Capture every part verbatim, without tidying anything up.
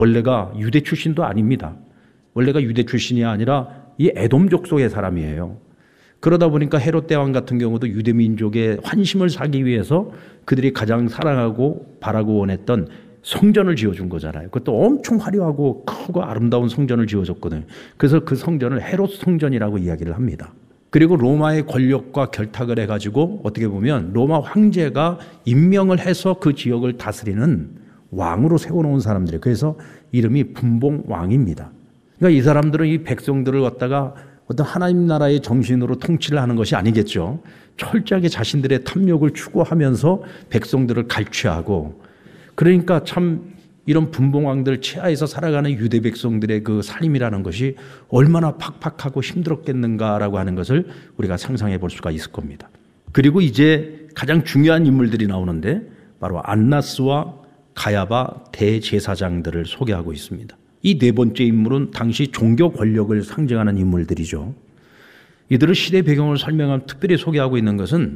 원래가 유대 출신도 아닙니다. 원래가 유대 출신이 아니라 이 에돔 족속의 사람이에요. 그러다 보니까 헤롯 대왕 같은 경우도 유대 민족의 환심을 사기 위해서 그들이 가장 사랑하고 바라고 원했던 성전을 지어준 거잖아요. 그것도 엄청 화려하고 크고 아름다운 성전을 지어줬거든요. 그래서 그 성전을 헤롯 성전이라고 이야기를 합니다. 그리고 로마의 권력과 결탁을 해가지고 어떻게 보면 로마 황제가 임명을 해서 그 지역을 다스리는 왕으로 세워놓은 사람들이에요. 그래서 이름이 분봉왕입니다. 그러니까 이 사람들은 이 백성들을 갖다가 어떤 하나님 나라의 정신으로 통치를 하는 것이 아니겠죠. 철저하게 자신들의 탐욕을 추구하면서 백성들을 갈취하고, 그러니까 참 이런 분봉왕들 치하에서 살아가는 유대 백성들의 그 삶이라는 것이 얼마나 팍팍하고 힘들었겠는가라고 하는 것을 우리가 상상해 볼 수가 있을 겁니다. 그리고 이제 가장 중요한 인물들이 나오는데 바로 안나스와 가야바 대제사장들을 소개하고 있습니다. 이 네 번째 인물은 당시 종교 권력을 상징하는 인물들이죠. 이들의 시대 배경을 설명하면 특별히 소개하고 있는 것은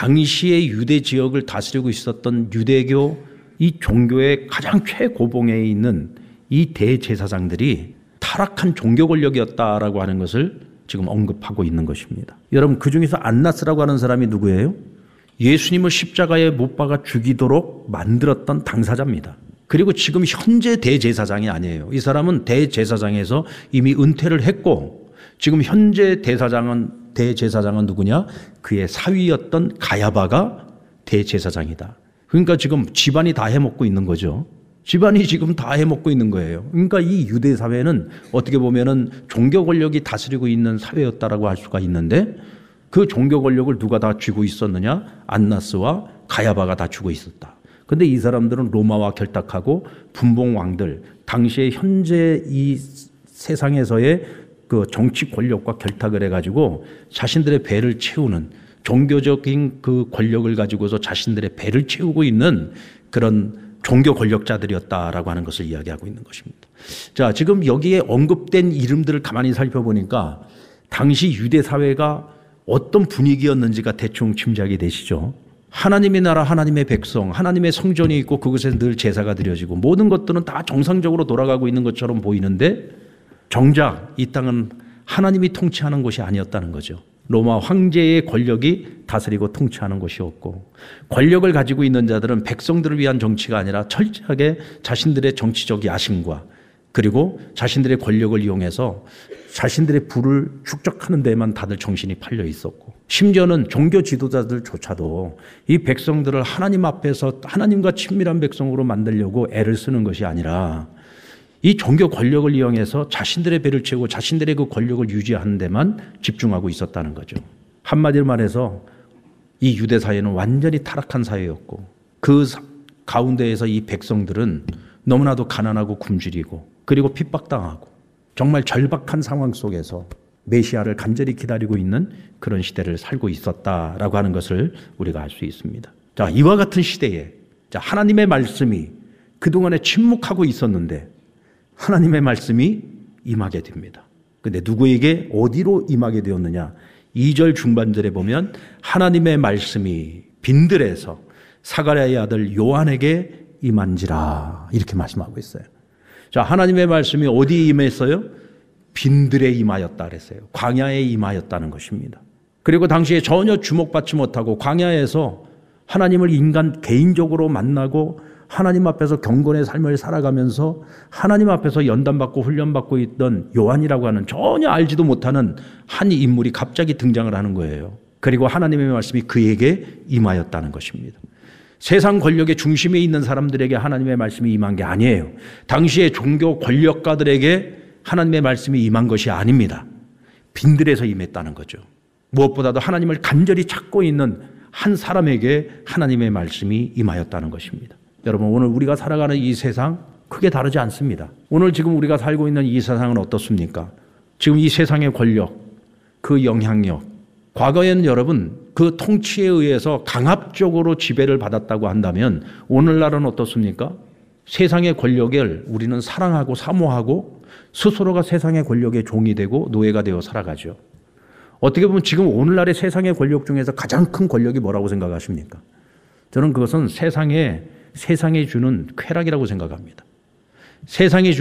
당시의 유대 지역을 다스리고 있었던 유대교 이 종교의 가장 최고봉에 있는 이 대제사장들이 타락한 종교 권력이었다라고 하는 것을 지금 언급하고 있는 것입니다. 여러분, 그 중에서 안나스라고 하는 사람이 누구예요? 예수님을 십자가에 못 박아 죽이도록 만들었던 당사자입니다. 그리고 지금 현재 대제사장이 아니에요. 이 사람은 대제사장에서 이미 은퇴를 했고, 지금 현재 대사장은, 대제사장은 누구냐? 그의 사위였던 가야바가 대제사장이다. 그러니까 지금 집안이 다 해먹고 있는 거죠. 집안이 지금 다 해먹고 있는 거예요. 그러니까 이 유대 사회는 어떻게 보면은 종교 권력이 다스리고 있는 사회였다라고 할 수가 있는데, 그 종교 권력을 누가 다 쥐고 있었느냐? 안나스와 가야바가 다 쥐고 있었다. 근데 이 사람들은 로마와 결탁하고 분봉왕들, 당시에 현재 이 세상에서의 그 정치 권력과 결탁을 해가지고 자신들의 배를 채우는, 종교적인 그 권력을 가지고서 자신들의 배를 채우고 있는 그런 종교 권력자들이었다라고 하는 것을 이야기하고 있는 것입니다. 자, 지금 여기에 언급된 이름들을 가만히 살펴보니까 당시 유대 사회가 어떤 분위기였는지가 대충 짐작이 되시죠? 하나님의 나라, 하나님의 백성, 하나님의 성전이 있고 그곳에 늘 제사가 드려지고 모든 것들은 다 정상적으로 돌아가고 있는 것처럼 보이는데, 정작 이 땅은 하나님이 통치하는 곳이 아니었다는 거죠. 로마 황제의 권력이 다스리고 통치하는 곳이었고, 권력을 가지고 있는 자들은 백성들을 위한 정치가 아니라 철저하게 자신들의 정치적 야심과 그리고 자신들의 권력을 이용해서 자신들의 부를 축적하는 데만 다들 정신이 팔려 있었고, 심지어는 종교 지도자들조차도 이 백성들을 하나님 앞에서 하나님과 친밀한 백성으로 만들려고 애를 쓰는 것이 아니라 이 종교 권력을 이용해서 자신들의 배를 채우고 자신들의 그 권력을 유지하는 데만 집중하고 있었다는 거죠. 한마디로 말해서 이 유대 사회는 완전히 타락한 사회였고, 그 가운데에서 이 백성들은 너무나도 가난하고 굶주리고 그리고 핍박당하고 정말 절박한 상황 속에서 메시아를 간절히 기다리고 있는 그런 시대를 살고 있었다라고 하는 것을 우리가 알 수 있습니다. 자, 이와 같은 시대에 자, 하나님의 말씀이 그동안에 침묵하고 있었는데 하나님의 말씀이 임하게 됩니다. 근데 누구에게 어디로 임하게 되었느냐? 이 절 중반절에 보면 하나님의 말씀이 빈들에서 사가랴의 아들 요한에게 임한지라 이렇게 말씀하고 있어요. 자, 하나님의 말씀이 어디에 임했어요? 빈들에 임하였다 그랬어요. 광야에 임하였다는 것입니다. 그리고 당시에 전혀 주목받지 못하고 광야에서 하나님을 인간 개인적으로 만나고 하나님 앞에서 경건의 삶을 살아가면서 하나님 앞에서 연단받고 훈련받고 있던 요한이라고 하는 전혀 알지도 못하는 한 인물이 갑자기 등장을 하는 거예요. 그리고 하나님의 말씀이 그에게 임하였다는 것입니다. 세상 권력의 중심에 있는 사람들에게 하나님의 말씀이 임한 게 아니에요. 당시의 종교 권력가들에게 하나님의 말씀이 임한 것이 아닙니다. 빈들에서 임했다는 거죠. 무엇보다도 하나님을 간절히 찾고 있는 한 사람에게 하나님의 말씀이 임하였다는 것입니다. 여러분, 오늘 우리가 살아가는 이 세상 크게 다르지 않습니다. 오늘 지금 우리가 살고 있는 이 세상은 어떻습니까? 지금 이 세상의 권력, 그 영향력, 과거에는 여러분 그 통치에 의해서 강압적으로 지배를 받았다고 한다면 오늘날은 어떻습니까? 세상의 권력을 우리는 사랑하고 사모하고 스스로가 세상의 권력의 종이 되고 노예가 되어 살아가죠. 어떻게 보면 지금 오늘날의 세상의 권력 중에서 가장 큰 권력이 뭐라고 생각하십니까? 저는 그것은 세상에, 세상에 주는 쾌락이라고 생각합니다. 세상이